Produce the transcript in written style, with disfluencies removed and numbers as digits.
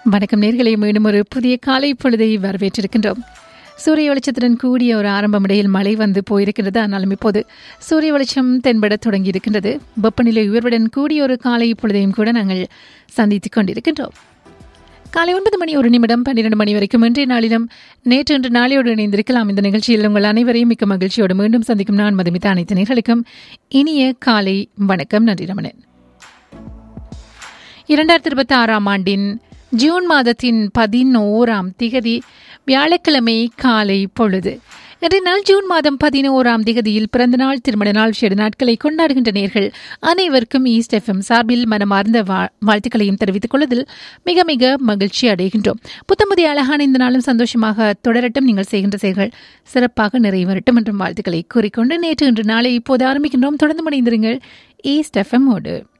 வணக்கம் நேர்களை, மீண்டும் ஒரு புதிய காலை பொழுதை வரவேற்றிருக்கின்றோம். சூரிய வெளிச்சத்துடன் கூடிய ஒரு ஆரம்பம், இடையில் மழை வந்து போயிருக்கிறது. ஆனாலும் இப்போது சூரிய வெளிச்சம் தென்பட தொடங்கி இருக்கின்றது. வெப்பநிலை உயர்வுடன் கூடிய ஒரு காலை பொழுதையும் கூட நாங்கள் சந்தித்துக் கொண்டிருக்கின்றோம். காலை 9 மணி 1 நிமிடம் 12 மணி வரைக்கும் இன்றைய நாளிலும் நேற்று நாளையோடு இணைந்திருக்கலாம். இந்த நிகழ்ச்சியில் உங்கள் அனைவரையும் மிக்க மகிழ்ச்சியோடு மீண்டும் சந்திக்கும் நான் மதுமிதா. அனைத்து நேர்களுக்கும் இனிய காலை வணக்கம். நன்றி ரமணன். 2026 ஆண்டின் ஜூன் மாதத்தின் 11ஆம் திகதி வியாழக்கிழமை காலை பொழுது. இன்றைய நாள் ஜூன் மாதம் 11ஆம் திகதியில் பிறந்த நாள், திருமண நாள், விசேட நாட்களை கொண்டாடுகின்ற நேர்கள் அனைவருக்கும் ஈஸ்ட் எஃப்எம் சார்பில் மனமார்ந்த வாழ்த்துக்களையும் தெரிவித்துக் கொள்வதில் மிக மிக மகிழ்ச்சி அடைகின்றோம். புத்தமுதிய அழகான இந்த நாளும் சந்தோஷமாக தொடரட்டும். நீங்கள் செய்கின்ற செயல்கள் சிறப்பாக நிறைவேறட்டும் என்றும் வாழ்த்துக்களை கூறிக்கொண்டு நேற்று இன்று நாளை இப்போது ஆரம்பிக்கின்றோம். தொடர்ந்து முனைந்திருங்கள் ஈஸ்ட் எஃப்எம் ஓடு.